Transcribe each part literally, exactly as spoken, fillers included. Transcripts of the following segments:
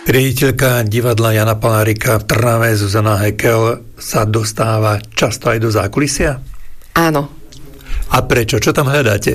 Riaditeľka divadla Jana Palárika v Trnave Zuzana Hekel sa dostáva často aj do zákulisia? Áno. A prečo? Čo tam hľadáte?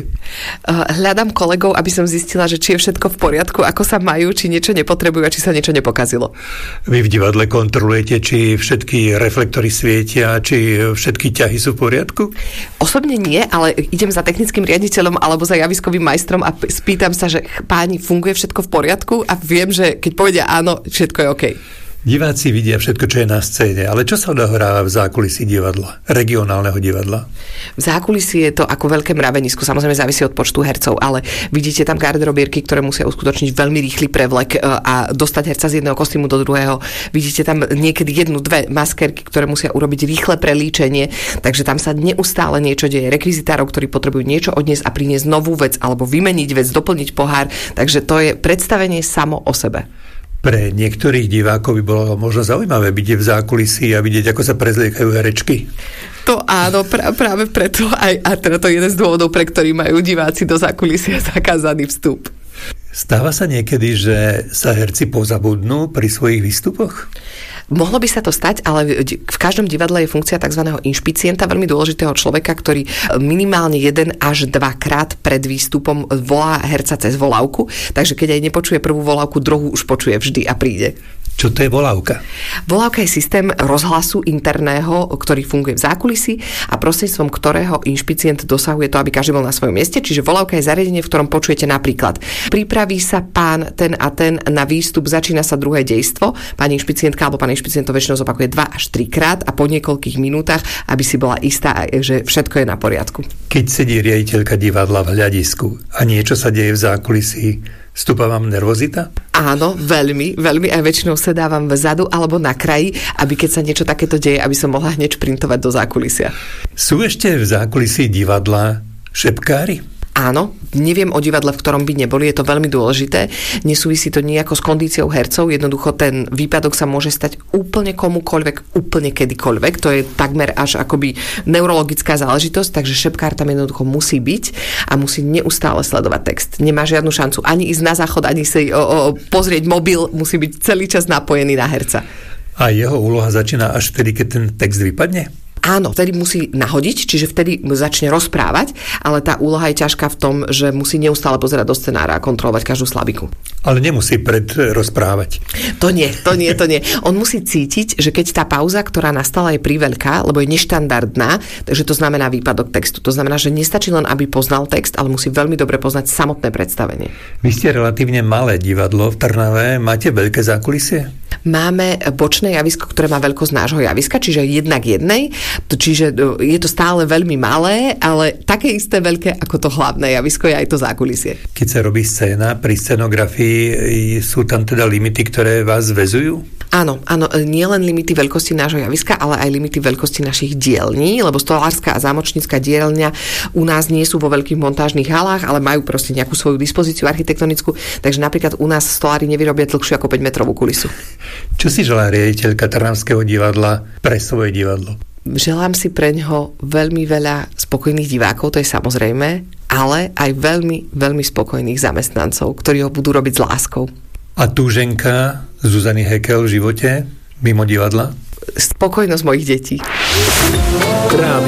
Hľadám kolegov, aby som zistila, že či je všetko v poriadku, ako sa majú, či niečo nepotrebujú a či sa niečo nepokazilo. Vy v divadle kontrolujete, či všetky reflektory svietia, či všetky ťahy sú v poriadku? Osobne nie, ale idem za technickým riaditeľom alebo za javiskovým majstrom a spýtam sa, že páni, funguje všetko v poriadku a viem, že keď povedia áno, všetko je OK. Diváci vidia všetko, čo je na scéne, ale čo sa odohráva v zákulisí divadla, regionálneho divadla? V zákulisí je to ako veľké mravenisko, samozrejme závisí od počtu hercov, ale vidíte tam garderobierky, ktoré musia uskutočniť veľmi rýchly prevlek a dostať herca z jedného kostýmu do druhého. Vidíte tam niekedy jednu, dve maskerky, ktoré musia urobiť rýchle prelíčenie, takže tam sa neustále niečo deje. Rekvizitárov, ktorí potrebujú niečo odniesť a priniesť novú vec alebo vymeniť vec, doplniť pohár, takže to je predstavenie samo o sebe. Pre niektorých divákov by bolo možno zaujímavé byť v zákulisí a vidieť, ako sa prezliekajú herečky. To áno, pra, práve preto aj, a teda to je jeden z dôvodov, pre ktorý majú diváci do zákulisia zakázaný vstup. Stáva sa niekedy, že sa herci pozabudnú pri svojich výstupoch? Mohlo by sa to stať, ale v každom divadle je funkcia tzv. Inšpicienta, veľmi dôležitého človeka, ktorý minimálne jeden až dvakrát pred výstupom volá herca cez volávku, takže keď aj nepočuje prvú volávku, druhú už počuje vždy a príde. Čo to je volávka? Volávka je systém rozhlasu interného, ktorý funguje v zákulisí a prostredstvom ktorého inšpicient dosahuje to, aby každý bol na svojom mieste. Čiže volávka je zariadenie, v ktorom počujete napríklad: pripraví sa pán ten a ten na výstup, začína sa druhé dejstvo. Pani inšpicientka alebo pán inšpicient to väčšinou zopakuje dva až tri krát a po niekoľkých minútach, aby si bola istá, že všetko je na poriadku. Keď sedí riaditeľka divadla v hľadisku a niečo sa deje v zákulisí, vstúpa vám nervozita? Áno, veľmi, veľmi a väčšinou sedávam vzadu alebo na kraji, aby keď sa niečo takéto deje, aby som mohla hneď šprintovať do zákulisia. Sú ešte v zákulisí divadla šepkári? Áno, neviem o divadle, v ktorom by neboli, je to veľmi dôležité. Nesúvisí to nejako s kondíciou hercov, jednoducho ten výpadok sa môže stať úplne komukoľvek, úplne kedykoľvek. To je takmer až akoby neurologická záležitosť, takže šepkár tam jednoducho musí byť a musí neustále sledovať text. Nemá žiadnu šancu ani ísť na záchod, ani si o, o, pozrieť mobil, musí byť celý čas napojený na herca. A jeho úloha začína až vtedy, keď ten text vypadne? Áno, vtedy musí nahodiť, čiže vtedy začne rozprávať, ale tá úloha je ťažká v tom, že musí neustále pozerať do scenára a kontrolovať každú slabiku. Ale nemusí pred rozprávať. To nie, to nie, to nie. On musí cítiť, že keď tá pauza, ktorá nastala, je priveľká, lebo je neštandardná, takže to znamená výpadok textu. To znamená, že nestačí len, aby poznal text, ale musí veľmi dobre poznať samotné predstavenie. Vy ste relatívne malé divadlo v Trnave. Máte veľké zákulisie? Máme bočné javisko, ktoré má veľkosť nášho javiska, čiže jedna k jednej. Čiže je to stále veľmi malé, ale také isté veľké ako to hlavné javisko je aj to zákulisie. Keď sa robí scéna pri scenografii, sú tam teda limity, ktoré vás zväzujú? Áno, áno, nie len limity veľkosti nášho javiska, ale aj limity veľkosti našich dielní, lebo stolárska a zámočnícka dielňa u nás nie sú vo veľkých montážnych halách, ale majú proste nejakú svoju dispozíciu architektonickú, takže napríklad u nás stolári nevyrobia dlhšiu ako päťmetrovú kulisu. Čo si želá riaditeľka Trnavského divadla pre svoje divadlo? Želám si pre ňoho veľmi veľa spokojných divákov, to je samozrejme, ale aj veľmi, veľmi spokojných zamestnancov, ktorí ho budú robiť s láskou. A túženka Zuzany Hekel v živote mimo divadla? Spokojnosť mojich detí.